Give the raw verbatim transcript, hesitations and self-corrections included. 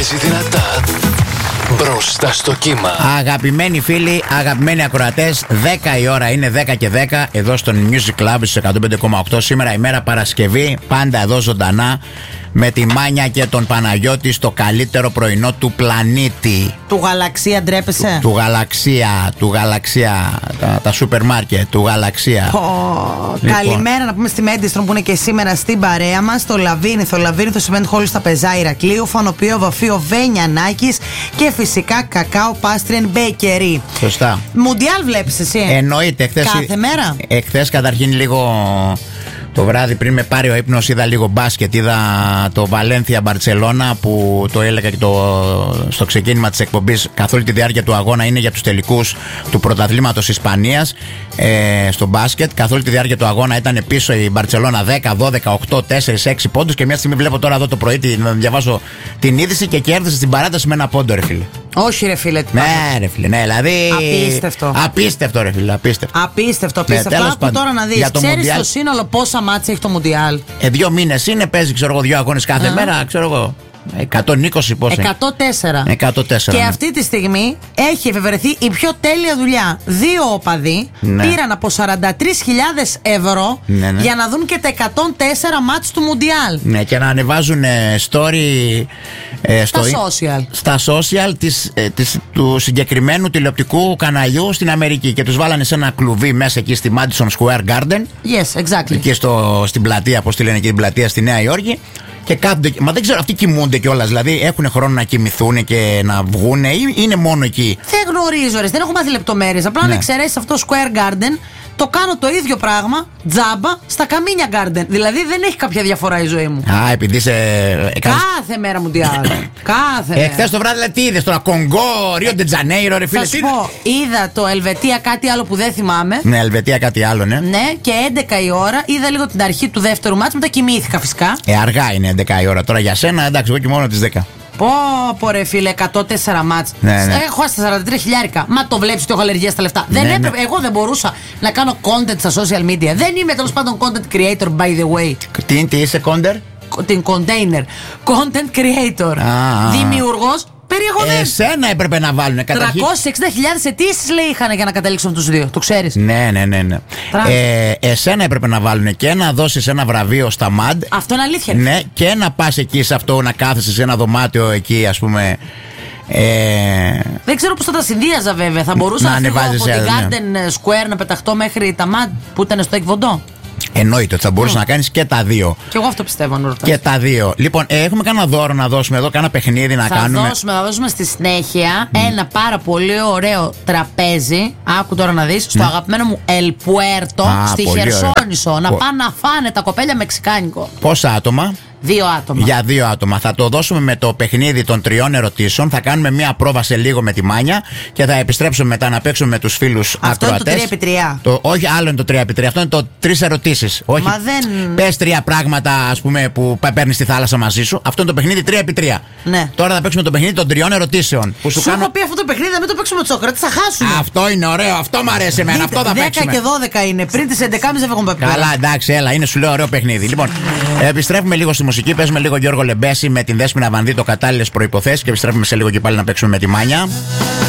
Δυνατά μπροστά στο κύμα. Αγαπημένοι φίλοι, αγαπημένοι ακροατές, δέκα η ώρα είναι, δέκα και δέκα εδώ στο Music Club στους εκατόν πέντε κόμμα οκτώ. Σήμερα ημέρα Παρασκευή, πάντα εδώ ζωντανά με τη Μάνια και τον Παναγιώτη στο καλύτερο πρωινό του πλανήτη. Του γαλαξία ντρέπεσαι? Του, του γαλαξία, του γαλαξία, τα, τα σούπερ μάρκετ, του γαλαξία. Oh, λοιπόν. Καλημέρα να πούμε στη Μέντιστρον που είναι και σήμερα στην παρέα μας. Το Λαβίνιθο, Λαβίνιθο Cement Hall στα Πεζά Ηρακλείου, Φανοπείο Βαφείο Βένια Νάκης και φυσικά Κακάο Πάστριεν Μπέικερι. Σωστά. Μουντιάλ βλέπεις εσύ? Εννοείται. Εχθές, κάθε μέρα. Εχθές καταρχήν λίγο το βράδυ πριν με πάρει ο ύπνος είδα λίγο μπάσκετ. Είδα το Βαλένθια Μπαρτσελώνα που το έλεγα και το, στο ξεκίνημα της εκπομπής. Καθ' όλη τη διάρκεια του αγώνα είναι για τους τελικούς του πρωταθλήματος Ισπανίας ε, στο μπάσκετ. Καθ' όλη τη διάρκεια του αγώνα ήταν πίσω η Μπαρτσελώνα δέκα, δώδεκα, οκτώ, τέσσερα, έξι πόντους. Και μια στιγμή βλέπω τώρα εδώ το πρωί να διαβάσω την είδηση και κέρδισε στην παράταση με ένα πόντο, ρε φίλε. Όχι, ρε φίλε. Ναι, ρε φίλε, ναι, δηλαδή. Απίστευτο. Απίστευτο, ρε φίλε, απίστευτο. Απίστευτο, απίστευτο. Ναι, Άκου τώρα να δεις. Ξέρεις Μουντιάλ... το σύνολο πόσα μάτια έχει το Μουντιάλ? Ε, δύο μήνες είναι, παίζει, ξέρω εγώ, δύο αγώνες κάθε uh-huh. μέρα, ξέρω εγώ. εκατόν είκοσι πόσο. εκατόν τέσσερα. εκατόν τέσσερα. Και ναι. αυτή τη στιγμή έχει εφευρεθεί η πιο τέλεια δουλειά. Δύο οπαδοί ναι. πήραν από σαράντα τρεις χιλιάδες ευρώ ναι, ναι. για να δουν και τα εκατόν τέσσερα μάτς του Μουντιάλ. Ναι, και να ανεβάζουν ε, story ε, στα στο, social. Στα social της, ε, της, του συγκεκριμένου τηλεοπτικού καναλιού στην Αμερική. Και τους βάλανε σε ένα κλουβί μέσα εκεί στη Madison Square Garden. Yes, exactly. Εκεί στο, στην πλατεία, πώς τη λένε εκεί την πλατεία στη Νέα Υόρκη. Και κάθονται, μα δεν ξέρω, αυτοί κοιμούνται κιόλας. Δηλαδή έχουν χρόνο να κοιμηθούν και να βγουν, ή είναι μόνο εκεί? Δεν γνωρίζω, ρε, δεν έχω μάθει λεπτομέρειες. Απλά ναι. αν εξαιρέσεις αυτό το Square Garden, το κάνω το ίδιο πράγμα τζάμπα στα Καμίνια Garden. Δηλαδή δεν έχει κάποια διαφορά η ζωή μου. Α, επειδή σε. Κάθε μέρα Μουντιάλ. Κάθε μέρα. Εχθές το βράδυ, δηλαδή, τι είδες τώρα? Κονγκό, Ρίο ντε Τζανέιρο, ρε φίλε. Θα σου πω, είδα το Ελβετία κάτι άλλο που δεν θυμάμαι. Ναι, Ελβετία κάτι άλλο, ναι. Ναι, και έντεκα η ώρα είδα λίγο την αρχή του δεύτερου μάτς, μετά κοιμήθηκα φυσικά. Ε, αργά είναι έντεκα η ώρα τώρα για σένα, εντάξει, εγώ και μόνο τις δέκα. Πω, πω ρε φίλε, εκατόν τέσσερα μάτς. Ναι, ναι. Έχω στα σαράντα τρία χιλιάρικα. Μα το βλέπεις ότι έχω αλλεργία στα λεφτά. Ναι, δεν ναι. έπρεπε, εγώ δεν μπορούσα να κάνω content στα social media. Δεν είμαι τέλος πάντων content creator, by the way. Τι, τι είσαι, κόντερ? Την container. Content creator. Α, δημιουργός περιεχομένου. Εσένα έπρεπε να βάλουν καταρχήν. τριακόσιες εξήντα χιλιάδες αιτήσεις λέει είχαν για να καταλήξουν τους δύο. Το ξέρεις? Ναι, ναι, ναι. ναι. Ε, εσένα έπρεπε να βάλουν και να δώσεις ένα βραβείο στα μαντ. Αυτό είναι αλήθεια. Ναι, και να πας εκεί σε αυτό, να κάθεσαι σε ένα δωμάτιο εκεί, ας πούμε. Ε, δεν ξέρω πώς θα τα συνδύαζα βέβαια. Θα μπορούσα να, να φύγω από την Garden ναι. Square να πεταχτώ μέχρι τα μαντ που ήταν στο Εκβοντό. Εννοείται ότι θα μπορούσε mm. να κάνεις και τα δύο. Και εγώ αυτό πιστεύω, αν ρωτάς. Και τα δύο. Λοιπόν, ε, έχουμε κάνα δώρο να δώσουμε εδώ, κάνα παιχνίδι να θα κάνουμε. Δώσουμε, θα δώσουμε στη συνέχεια mm. ένα πάρα πολύ ωραίο τραπέζι. Άκου τώρα να δεις. Στο mm. αγαπημένο μου El Puerto, ah, στη Χερσόνησο. Να πάνε να φάνε τα κοπέλια μεξικάνικο. Πόσα άτομα? Δύο άτομα. Για δύο άτομα. Θα το δώσουμε με το παιχνίδι των τριών ερωτήσεων. Θα κάνουμε μία πρόβα σε λίγο με τη Μάνια και θα επιστρέψουμε μετά να παίξουμε με τους φίλους ακροατές. Αυτό είναι το τρία επί τρία. Το, όχι, άλλο είναι το τρία επί τρία. Αυτό είναι το τρεις ερωτήσεις. Όχι, μα δεν. Πες τρία πράγματα, ας πούμε, που παίρνεις στη θάλασσα μαζί σου. Αυτό είναι το παιχνίδι τρία επί τρία. Ναι. Τώρα θα παίξουμε το παιχνίδι των τριών ερωτήσεων. Που σου, σου κάνω... έχω πει αυτό το παιχνίδι, να μην το παίξουμε με τους Σοκράτες, θα χάσουμε. Αυτό είναι ωραίο, αυτό μου αρέσει εμένα. Αυτό θα παίξουμε. δέκα και δώδεκα είναι. Πριν τις έντεκα και μισή δεν έχουμε πει. Καλά, εντάξει, έλα, είναι σου λέω ωραίο παιχνίδι. Λοιπόν, επιστρέφουμε λίγο στη μουσική, παίζουμε λίγο Γιώργο Λεμπέση με την Δέσποινα Βανδίτο, κατάλληλες προϋποθέσεις, και επιστρέφουμε σε λίγο και πάλι να παίξουμε με τη Μάνια.